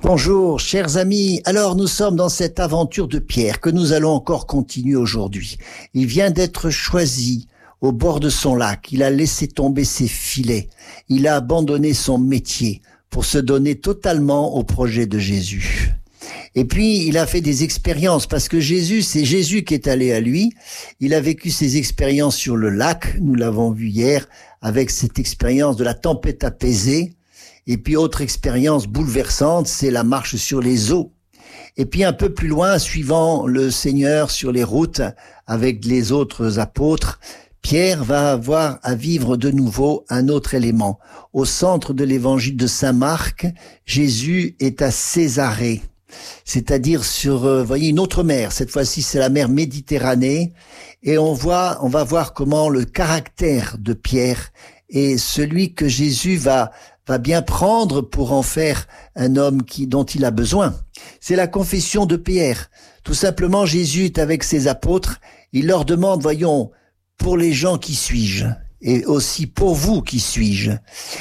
Bonjour, chers amis. Alors, nous sommes dans cette aventure de Pierre que nous allons encore continuer aujourd'hui. Il vient d'être choisi au bord de son lac. Il a laissé tomber ses filets. Il a abandonné son métier pour se donner totalement au projet de Jésus. Et puis, il a fait des expériences parce que Jésus, c'est Jésus qui est allé à lui. Il a vécu ses expériences sur le lac. Nous l'avons vu hier avec cette expérience de la tempête apaisée. Et puis, autre expérience bouleversante, c'est la marche sur les eaux. Et puis, un peu plus loin, suivant le Seigneur sur les routes avec les autres apôtres, Pierre va avoir à vivre de nouveau un autre élément. Au centre de l'évangile de Saint Marc, Jésus est à Césarée, c'est-à-dire sur, voyez, une autre mer. Cette fois-ci, c'est la mer Méditerranée. Et on va voir comment le caractère de Pierre est celui que Jésus va bien prendre pour en faire un homme dont il a besoin. C'est la confession de Pierre. Tout simplement, Jésus est avec ses apôtres. Il leur demande, voyons, pour les gens, qui suis-je? Et aussi pour vous, qui suis-je?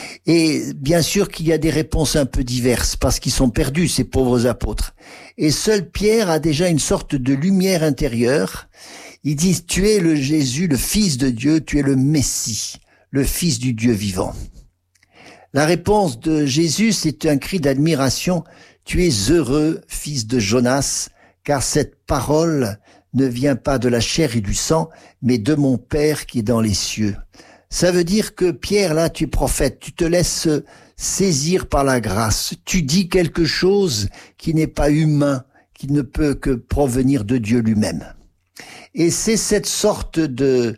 Et bien sûr qu'il y a des réponses un peu diverses parce qu'ils sont perdus, ces pauvres apôtres. Et seul Pierre a déjà une sorte de lumière intérieure. Il dit, tu es le Jésus, le Fils de Dieu, tu es le Messie, le Fils du Dieu vivant. La réponse de Jésus, c'est un cri d'admiration. Tu es heureux, fils de Jonas, car cette parole ne vient pas de la chair et du sang, mais de mon Père qui est dans les cieux. Ça veut dire que Pierre, là, tu es prophète, tu te laisses saisir par la grâce. Tu dis quelque chose qui n'est pas humain, qui ne peut que provenir de Dieu lui-même. Et c'est cette sorte de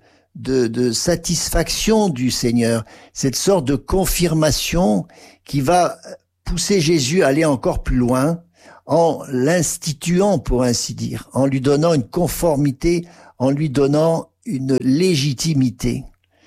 satisfaction du Seigneur, cette sorte de confirmation qui va pousser Jésus à aller encore plus loin en l'instituant, pour ainsi dire, en lui donnant une conformité, en lui donnant une légitimité.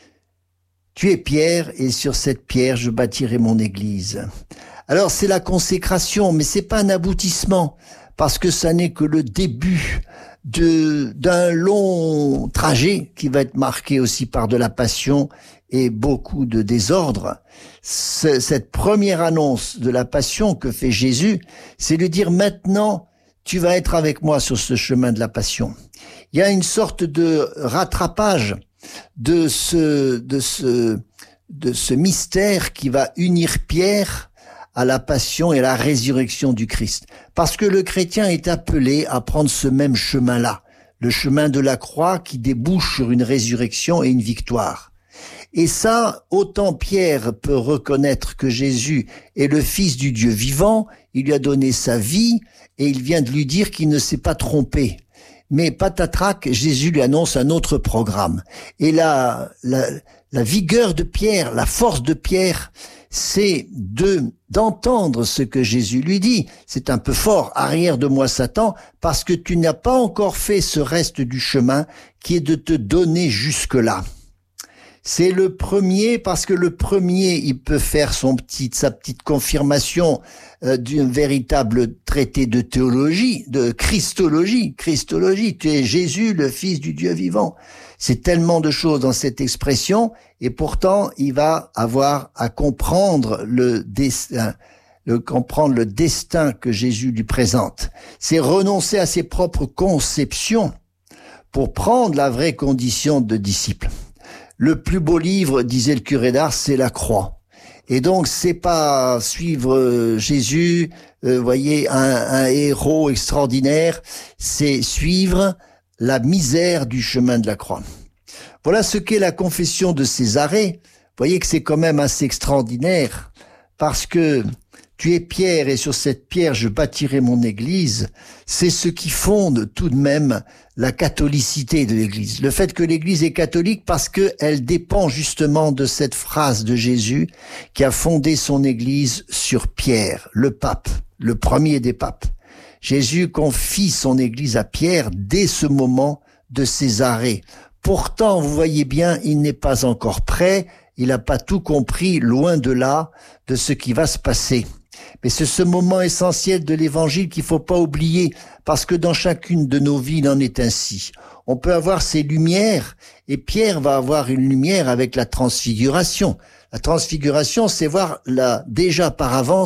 Tu es Pierre et sur cette pierre je bâtirai mon église. Alors c'est la consécration, mais c'est pas un aboutissement parce que ça n'est que le début d'un long trajet qui va être marqué aussi par de la passion et beaucoup de désordre. Cette première annonce de la passion que fait Jésus, c'est lui dire maintenant, tu vas être avec moi sur ce chemin de la passion. Il y a une sorte de rattrapage de ce mystère qui va unir Pierre à la passion et à la résurrection du Christ. Parce que le chrétien est appelé à prendre ce même chemin-là, le chemin de la croix qui débouche sur une résurrection et une victoire. Et ça, autant Pierre peut reconnaître que Jésus est le Fils du Dieu vivant, il lui a donné sa vie et il vient de lui dire qu'il ne s'est pas trompé. Mais patatrac, Jésus lui annonce un autre programme. Et la vigueur de Pierre, la force de Pierre, c'est d'entendre ce que Jésus lui dit. C'est un peu fort, arrière de moi Satan, parce que tu n'as pas encore fait ce reste du chemin qui est de te donner jusque-là. C'est le premier, parce que le premier, il peut faire sa petite confirmation d'un véritable traité de théologie, de Christologie. Christologie, tu es Jésus, le Fils du Dieu vivant. C'est tellement de choses dans cette expression, et pourtant, il va avoir à comprendre le destin que Jésus lui présente. C'est renoncer à ses propres conceptions pour prendre la vraie condition de disciple. Le plus beau livre, disait le curé d'Ars, c'est la croix. Et donc, c'est pas suivre Jésus, voyez, un héros extraordinaire, c'est suivre la misère du chemin de la croix. Voilà ce qu'est la confession de Césarée. Vous voyez que c'est quand même assez extraordinaire, parce que tu es Pierre et sur cette pierre je bâtirai mon église. C'est ce qui fonde tout de même la catholicité de l'église. Le fait que l'église est catholique parce qu'elle dépend justement de cette phrase de Jésus qui a fondé son église sur Pierre, le pape, le premier des papes. Jésus confie son église à Pierre dès ce moment de Césarée. Pourtant, vous voyez bien, il n'est pas encore prêt, il n'a pas tout compris, loin de là, de ce qui va se passer. Mais c'est ce moment essentiel de l'évangile qu'il faut pas oublier, parce que dans chacune de nos vies, il en est ainsi. On peut avoir ces lumières, et Pierre va avoir une lumière avec la transfiguration. La transfiguration, c'est voir déjà par avance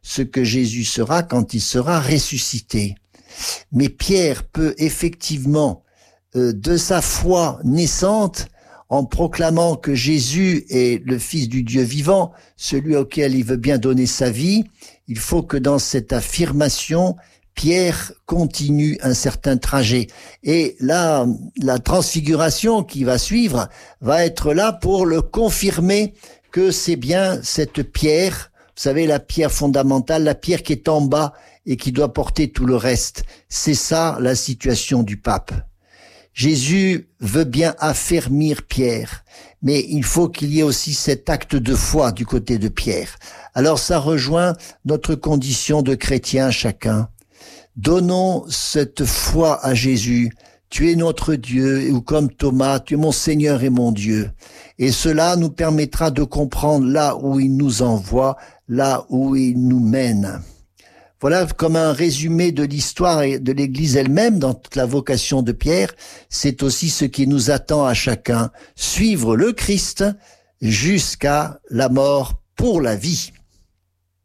ce que Jésus sera quand il sera ressuscité. Mais Pierre peut effectivement, de sa foi naissante, en proclamant que Jésus est le Fils du Dieu vivant, celui auquel il veut bien donner sa vie, il faut que dans cette affirmation, Pierre continue un certain trajet. Et là, la transfiguration qui va suivre va être là pour le confirmer que c'est bien cette pierre, vous savez, la pierre fondamentale, la pierre qui est en bas et qui doit porter tout le reste. C'est ça la situation du pape. Jésus veut bien affermir Pierre, mais il faut qu'il y ait aussi cet acte de foi du côté de Pierre. Alors ça rejoint notre condition de chrétien chacun. Donnons cette foi à Jésus. Tu es notre Dieu, ou comme Thomas, tu es mon Seigneur et mon Dieu. Et cela nous permettra de comprendre là où il nous envoie, là où il nous mène. Voilà comme un résumé de l'histoire et de l'Église elle-même dans toute la vocation de Pierre. C'est aussi ce qui nous attend à chacun, suivre le Christ jusqu'à la mort pour la vie.